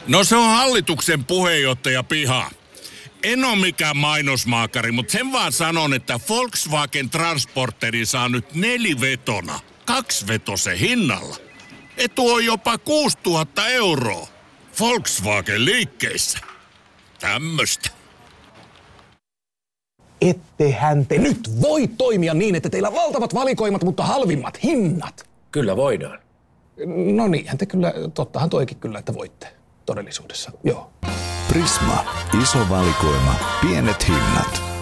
No se on hallituksen puheenjohtaja Piha. En ole mikään mainosmaakari, mutta sen vaan sanon, että Volkswagen Transporteri saa nyt 4-vetona, 2-vetosen hinnalla. Etu on jopa 6 000 €. Volkswagen liikkeissä. Tämmöstä. Ettehän te nyt voi toimia niin, että teillä valtavat valikoimat, mutta halvimmat hinnat. Kyllä voidaan. No niinhän te kyllä, tottahan toikin kyllä, että voitte todellisuudessa, joo. Prisma. Iso valikoima. Pienet hinnat.